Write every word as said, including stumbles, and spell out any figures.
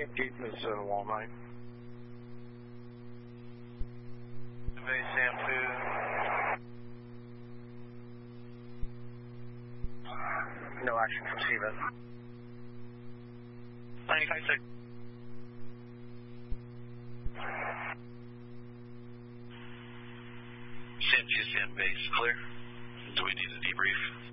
keeping us in all night. Base Sam two. No action from C V E T. ninety-five six. Sam two, Sam base, clear. Do we need a debrief?